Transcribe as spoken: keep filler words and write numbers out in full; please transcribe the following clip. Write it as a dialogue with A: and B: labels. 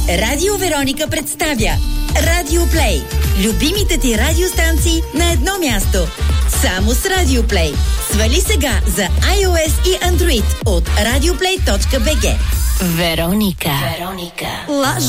A: Радио Вероника представя Радио Плей. Любимите ти радиостанции на едно място. Само с Радио Плей. Свали сега за iOS и Android от радиоплей точка би джи.
B: Вероника. Вероника.
C: Лъжа.